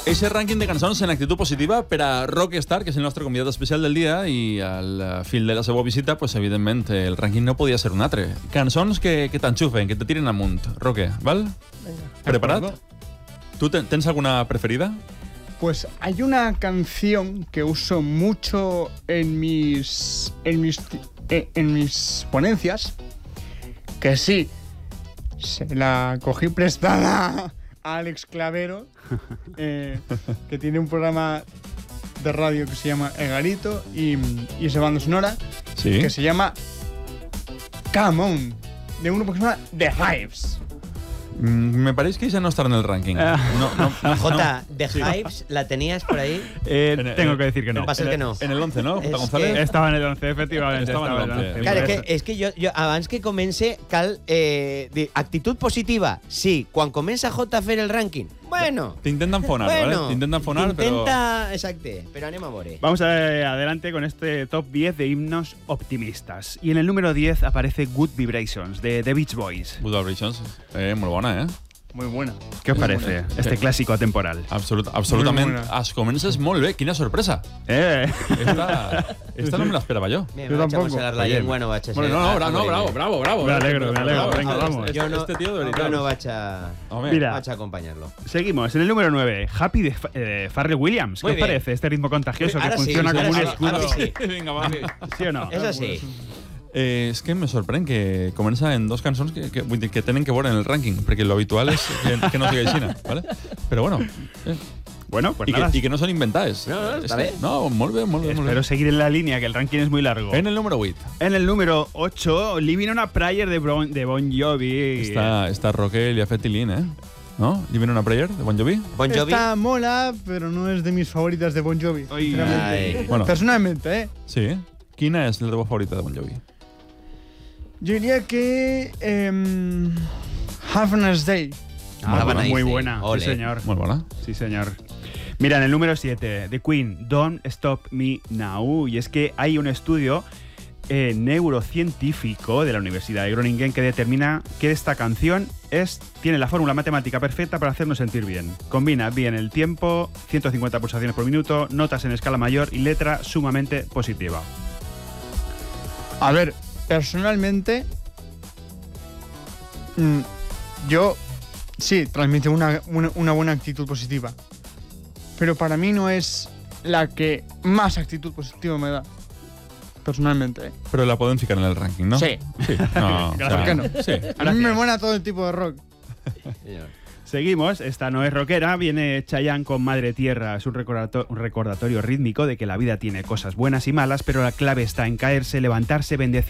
Eixe rànquing de cançons en actitud positiva per a Rockstar, que és el nostre convidat especial del dia, i al fil de la seva visita, pues, evidentment, el rànquing no podia ser un altre. Cançons que t'enxufen, que te tiren amunt. Roque, ¿val? Venga. ¿Preparat? ¿Tú tens alguna preferida? Pues hay una canción que uso mucho en mis ponencias, que sí, se la cogí prestada a Alex Clavero, que tiene un programa de radio que se llama El Garito y esa banda sonora, Sí. que se llama Come On, de un grupo que se llama The Hives. Me pareix que ella no estarà en el rànquing. Jota, The Hives, ¿la tenías por ahí? Tengo que decir que no. Pasa que no. En el 11, no? Jota Es González? que- Estaba en el 11, efectivamente. Estaba en el 11. Claro, és que jo abans que comenci cal actitud positiva. Sí, quan comença Jota a fer el rànquing, bueno, T'intenten fonar, bueno, ¿vale? T'intenten fonar, però... intenta, exacte, però anem a veure. Vamos adelante con este top 10 de himnos optimistas. Y en el número 10 aparece Good Vibrations, de The Beach Boys. Good Vibrations. Molt bona, eh? Muy buena. ¿Qué os parece este clásico atemporal? Absolutament. Muy buena. Es comences molt bé. Quina sorpresa. Esta no me l'esperava jo. Mira, Jo me vaig a tampoc. mossegar la llengua, no vaig a ser... Bueno, bravo. Me alegro. Venga, vamos. Este, Jo no, este tío de jo veritat. no vaig a... Home, Mira. Vaig a acompanyar-lo. Seguimos, en el número 9, Happy de Pharrell Williams. ¿Qué Muy os bien. parece este ritmo contagioso Uy, que ahora sí, funciona como un ahora sí, escudo? ahora sí. Vinga, va. ¿Sí o no? Eso sí. És que me sorprèn que comença en dos cançons vull dir, que tenen que veure en el rànquing, perquè lo habitual és que no sigui així, ¿vale? Però bueno, Bueno, pues i nada. que no són inventades. No, està bé. No, molt bé. Espero seguir en la línea, que el ranking es muy largo. En el número 8 En el número 8, Living on a Prayer de Bon Jovi. està Roque li ha fet tilín, eh? No? Living on a Prayer, de Bon Jovi? Bon Jovi? Esta mola, pero no es de mis favoritas de Bon Jovi. Ay. sinceramente. Ay. Bueno, Personalmente, ¿eh? sí. Quina és la teva favorita de Bon Jovi? Yo diría que Have a Nice Day. Have a nice muy day. buena, Ole. sí señor. Molt bona. Sí, señor. Mira, en el número 7, The Queen, Don't Stop Me Now. Y es que hay un estudio neurocientífico de la Universidad de Groningen que determina que esta canción tiene la fórmula matemática perfecta para hacernos sentir bien. Combina bien el tiempo, 150 pulsaciones por minuto, notas en escala mayor y letra sumamente positiva. A ver, personalmente, yo sí transmite una buena actitud positiva, pero para mí no es la que más actitud positiva me da. Personalmente, ¿eh? Però la podem ficar en el rànquing, no? Sí. Sí. No, ¿Por qué no? Sí. A mí me mola todo el tipo de rock. Señor. Seguimos, esta no es rockera, viene Chayanne con Madre Tierra, es un recordatorio rítmico de que la vida tiene cosas buenas y malas, pero la clave está en caerse, levantarse, bendecir